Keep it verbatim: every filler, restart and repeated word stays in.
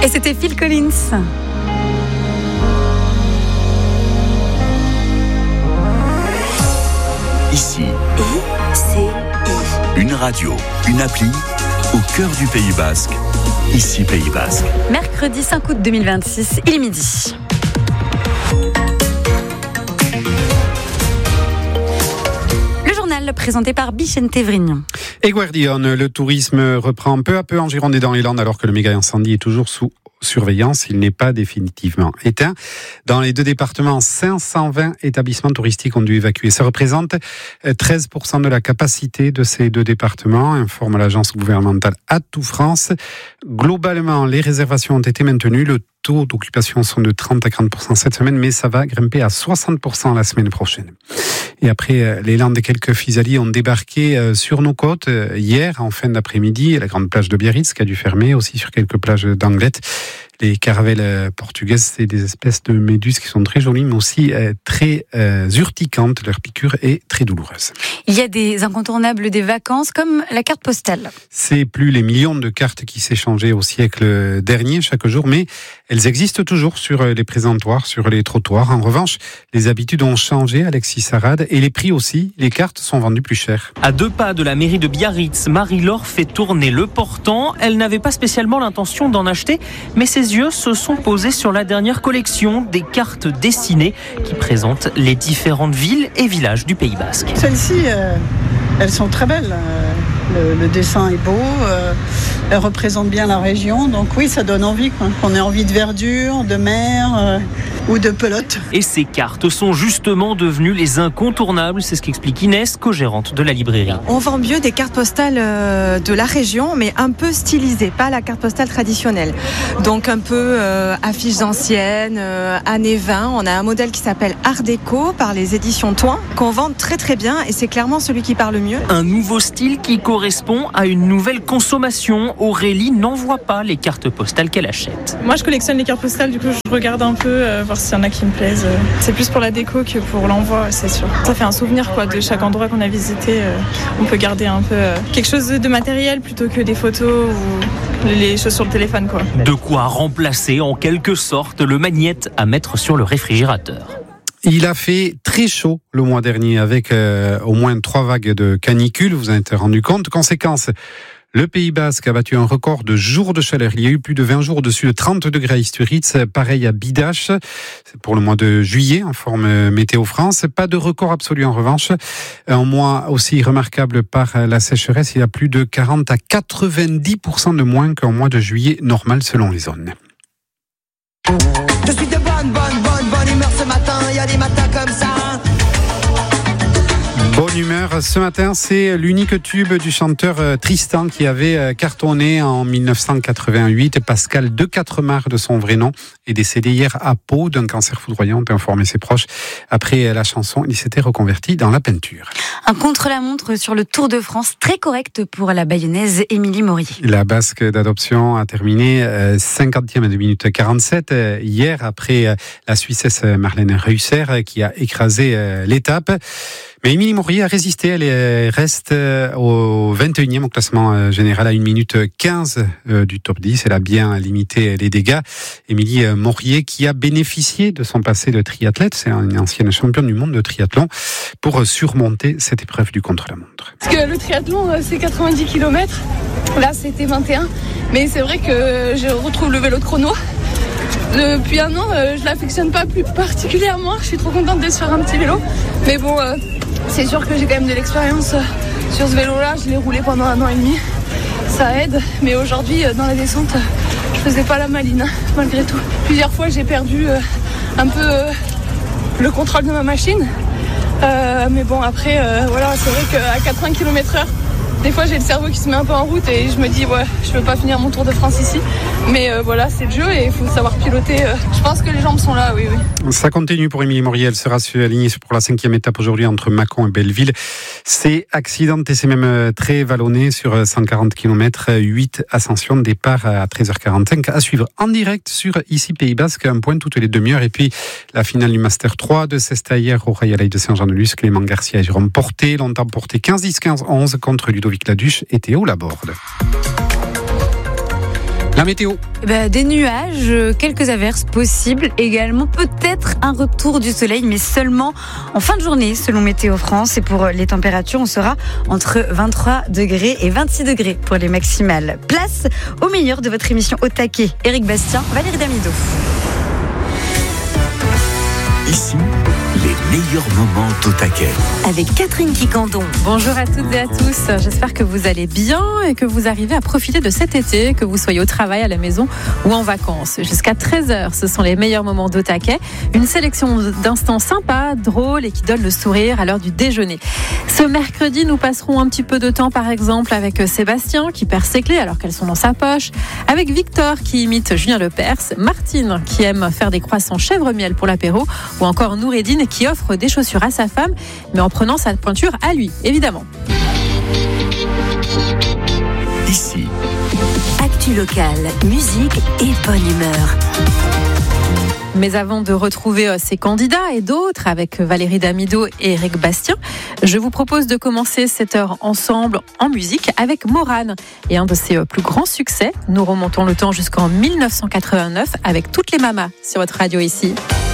Et c'était Phil Collins. Ici, I C I. une radio, une appli au cœur du Pays Basque. Ici, Pays Basque. Mercredi cinq août deux mille vingt-six, il est midi. Le journal présenté par Bichente Vrignon. Et Guardian, le tourisme reprend peu à peu en Gironde et dans les Landes alors que le méga incendie est toujours sous surveillance. Il n'est pas définitivement éteint. Dans les deux départements, cinq cent vingt établissements touristiques ont dû évacuer. Ça représente treize pour cent de la capacité de ces deux départements, informe l'agence gouvernementale Atout France. Globalement, les réservations ont été maintenues. Le taux d'occupation sont de trente à quarante pour cent cette semaine, mais ça va grimper à soixante pour cent la semaine prochaine. Et après, les Landes et quelques Physalis ont débarqué sur nos côtes hier, en fin d'après-midi. La grande plage de Biarritz qui a dû fermer, aussi sur quelques plages d'Anglet. Les caravelles portugaises, c'est des espèces de méduses qui sont très jolies, mais aussi euh, très euh, urticantes. Leur piqûre est très douloureuse. Il y a des incontournables des vacances, comme la carte postale. C'est plus les millions de cartes qui s'échangeaient au siècle dernier chaque jour, mais elles existent toujours sur les présentoirs, sur les trottoirs. En revanche, les habitudes ont changé, Alexis Sarade, et les prix aussi. Les cartes sont vendues plus chères. À deux pas de la mairie de Biarritz, Marie-Laure fait tourner le portant. Elle n'avait pas spécialement l'intention d'en acheter, mais ses yeux se sont posés sur la dernière collection des cartes dessinées qui présentent les différentes villes et villages du Pays Basque. Celles-ci, euh, elles sont très belles. Le, le dessin est beau, euh, elles représentent bien la région. Donc oui, ça donne envie, quoi. On a envie de verdure, de mer euh, ou de pelote. Et ces cartes sont justement devenues les incontournables. C'est ce qu'explique Inès, co-gérante de la librairie. On vend mieux des cartes postales de la région, mais un peu stylisées, pas la carte postale traditionnelle. Donc un peu euh, affiches anciennes, euh, années vingt. On a un modèle qui s'appelle Art Déco par les éditions Toin, qu'on vend très très bien et c'est clairement celui qui parle mieux. Un nouveau style qui correspond à une nouvelle consommation. Aurélie n'envoie pas les cartes postales qu'elle achète. Moi je collectionne les cartes postales, du coup je regarde un peu, euh, voir s'il y en a qui me plaisent. C'est plus pour la déco que pour l'envoi, c'est sûr. Ça fait un souvenir quoi, de chaque endroit qu'on a visité. Euh, on peut garder un peu euh, quelque chose de matériel plutôt que des photos ou les choses sur le téléphone, quoi. De quoi remplacer en quelque sorte le magnète à mettre sur le réfrigérateur. Il a fait très chaud le mois dernier avec euh, au moins trois vagues de canicule, vous en êtes rendu compte. Conséquence, le Pays Basque a battu un record de jours de chaleur. Il y a eu plus de vingt jours au-dessus de trente degrés à Isturiz, pareil à Bidache. C'est pour le mois de juillet, en forme Météo France. Pas de record absolu en revanche. Un mois aussi remarquable par la sécheresse. Il y a plus de quarante à quatre-vingt-dix pour cent de moins qu'un mois de juillet normal selon les zones. Je suis de bonne, bonne, bonne, bonne humeur ce matin. Il y a des matins comme ça. Bonne humeur. Ce matin, c'est l'unique tube du chanteur Tristan qui avait cartonné en dix-neuf cent quatre-vingt-huit. Pascal de Quatremar, de son vrai nom, est décédé hier à Pau d'un cancer foudroyant, ont informé ses proches. Après la chanson, il s'était reconverti dans la peinture. Un contre-la-montre sur le Tour de France, très correct pour la Bayonnaise Émilie Morier. La Basque d'adoption a terminé cinquantième à deux minutes quarante-sept hier après la Suissesse Marlène Reusser qui a écrasé l'étape. Mais Émilie Morier a résisté, elle reste au vingt et unième au classement général à une minute quinze du top dix. Elle a bien limité les dégâts. Émilie Morier qui a bénéficié de son passé de triathlète, c'est une ancienne championne du monde de triathlon, pour surmonter cette épreuve du contre-la-montre. Parce que le triathlon c'est quatre-vingt-dix kilomètres, là c'était vingt et un, mais c'est vrai que je retrouve le vélo de chrono. Depuis un an, je ne l'affectionne pas plus particulièrement, je suis trop contente d'être sur un petit vélo, mais bon... Euh... C'est sûr que j'ai quand même de l'expérience sur ce vélo-là. Je l'ai roulé pendant un an et demi. Ça aide. Mais aujourd'hui, dans la descente, je faisais pas la maline, malgré tout. Plusieurs fois, j'ai perdu un peu le contrôle de ma machine. Euh, mais bon, après, euh, voilà, c'est vrai qu'à quatre-vingts kilomètres heure, des fois, j'ai le cerveau qui se met un peu en route et je me dis, ouais, je peux pas finir mon Tour de France ici. Mais euh, voilà, c'est le jeu et il faut savoir piloter. Euh, je pense que les jambes sont là, oui, oui. Ça continue pour Émilie Morier. Elle sera alignée pour la cinquième étape aujourd'hui entre Mâcon et Belleville. C'est accidenté, c'est même très vallonné sur cent quarante kilomètres, huit ascensions, départ à treize heures quarante-cinq. À suivre en direct sur Ici Pays Basque, un point toutes les demi-heures. Et puis la finale du Master trois de Cesta hier au Royal de Saint-Jean-de-Luz. Clément Garcia et Jérôme Porté l'ont emporté quinze dix, quinze onze contre Ludovic Laduche et Théo Laborde. La météo. Eh ben, des nuages, quelques averses possibles, également peut-être un retour du soleil, mais seulement en fin de journée, selon Météo France. Et pour les températures, on sera entre vingt-trois degrés et vingt-six degrés pour les maximales. Place au meilleur de votre émission Au taquet. Éric Bastien, Valérie Damido. Ici, les meilleurs moments d'Au taquet. Avec Catherine Quicandon. Bonjour à toutes et à tous, j'espère que vous allez bien et que vous arrivez à profiter de cet été, que vous soyez au travail, à la maison ou en vacances. Jusqu'à treize heures, ce sont les meilleurs moments d'Au taquet, une sélection d'instants sympas, drôles et qui donnent le sourire à l'heure du déjeuner. Ce mercredi, nous passerons un petit peu de temps par exemple avec Sébastien qui perd ses clés alors qu'elles sont dans sa poche, avec Victor qui imite Julien Lepers, Martine qui aime faire des croissants chèvre-miel pour l'apéro, ou encore Noureddine qui offre des chaussures à sa femme, mais en prenant sa pointure à lui, évidemment. Ici. Actu locale, musique et bonne humeur. Mais avant de retrouver ces candidats et d'autres avec Valérie Damido et Éric Bastien, je vous propose de commencer cette heure ensemble en musique avec Morane et un de ses plus grands succès. Nous remontons le temps jusqu'en mille neuf cent quatre-vingt-neuf avec Toutes les mamas sur votre radio ici.